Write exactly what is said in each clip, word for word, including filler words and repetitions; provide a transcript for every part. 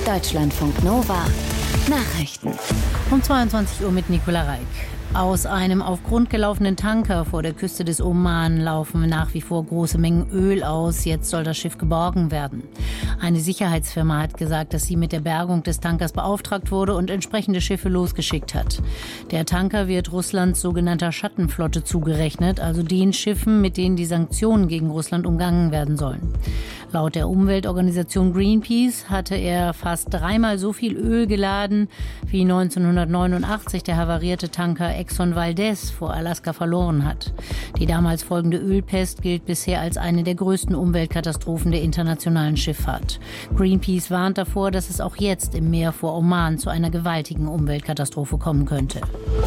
Deutschlandfunk Nova Nachrichten. Um zweiundzwanzig Uhr mit Nicola Reik. Aus einem auf Grund gelaufenen Tanker vor der Küste des Oman laufen nach wie vor große Mengen Öl aus. Jetzt soll das Schiff geborgen werden. Eine Sicherheitsfirma hat gesagt, dass sie mit der Bergung des Tankers beauftragt wurde und entsprechende Schiffe losgeschickt hat. Der Tanker wird Russlands sogenannter Schattenflotte zugerechnet, also den Schiffen, mit denen die Sanktionen gegen Russland umgangen werden sollen. Laut der Umweltorganisation Greenpeace hatte er fast dreimal so viel Öl geladen, wie neunzehnhundertneunundachtzig der havarierte Tanker Exxon Valdez vor Alaska verloren hat. Die damals folgende Ölpest gilt bisher als eine der größten Umweltkatastrophen der internationalen Schifffahrt. Greenpeace warnt davor, dass es auch jetzt im Meer vor Oman zu einer gewaltigen Umweltkatastrophe kommen könnte.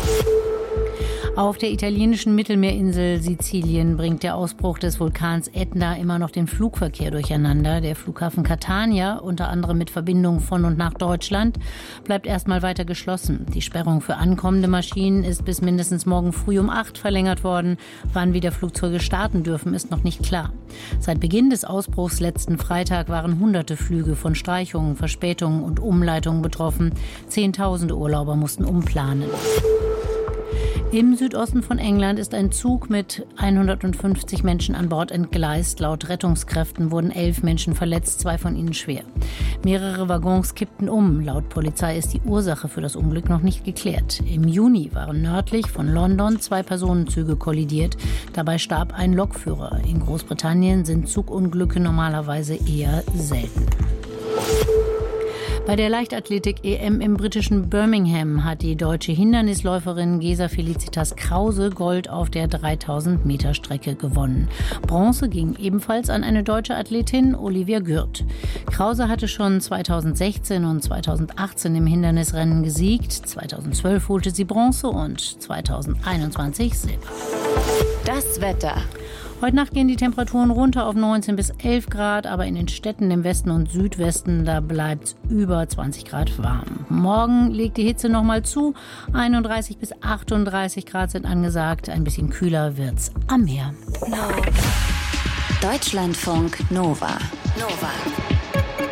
Auf der italienischen Mittelmeerinsel Sizilien bringt der Ausbruch des Vulkans Etna immer noch den Flugverkehr durcheinander. Der Flughafen Catania, unter anderem mit Verbindungen von und nach Deutschland, bleibt erstmal weiter geschlossen. Die Sperrung für ankommende Maschinen ist bis mindestens morgen früh um acht verlängert worden. Wann wieder Flugzeuge starten dürfen, ist noch nicht klar. Seit Beginn des Ausbruchs letzten Freitag waren hunderte Flüge von Streichungen, Verspätungen und Umleitungen betroffen. Zehntausende Urlauber mussten umplanen. Im Südosten von England ist ein Zug mit hundertfünfzig Menschen an Bord entgleist. Laut Rettungskräften wurden elf Menschen verletzt, zwei von ihnen schwer. Mehrere Waggons kippten um. Laut Polizei ist die Ursache für das Unglück noch nicht geklärt. Im Juni waren nördlich von London zwei Personenzüge kollidiert. Dabei starb ein Lokführer. In Großbritannien sind Zugunglücke normalerweise eher selten. Bei der Leichtathletik-E M im britischen Birmingham hat die deutsche Hindernisläuferin Gesa Felicitas Krause Gold auf der dreitausend Meter Strecke gewonnen. Bronze ging ebenfalls an eine deutsche Athletin, Olivia Gürt. Krause hatte schon zweitausendsechzehn und zweitausendachtzehn im Hindernisrennen gesiegt. zweitausendzwölf holte sie Bronze und zweitausendeinundzwanzig Silber. Das Wetter. Heute Nacht gehen die Temperaturen runter auf neunzehn bis elf Grad, aber in den Städten im Westen und Südwesten, da bleibt es über zwanzig Grad warm. Morgen legt die Hitze nochmal zu, einunddreißig bis achtunddreißig Grad sind angesagt, ein bisschen kühler wird's am Meer. Deutschlandfunk Nova. Nova.